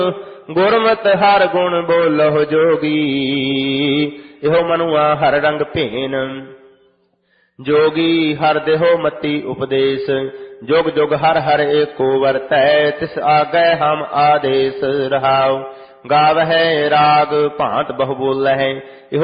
ਗੁਰਮਤਿ ਹਰ ਗੁਣ ਬੋਲਹੁ ਜੋਗੀ। ਇਹੋ ਮਨੁਆ ਹਰ ਰੰਗ ਭੇਨ, ਜੋਗੀ ਹਰ ਦੇਹੋ ਮਤੀ ਉਪਦੇਸ਼। ਜੁਗ ਜੁਗ ਹਰ ਹਰ ਏਕੋ ਵਰਤੈ, ਤਿਸ ਆਗੈ ਹਮ ਆਦੇਸ਼। ਰਹਾਉ ਗਾਵਹਿ ਰਾਗ ਭਾਂਤ ਬਹੁ ਬੋਲਹਿ, ਇਹੋ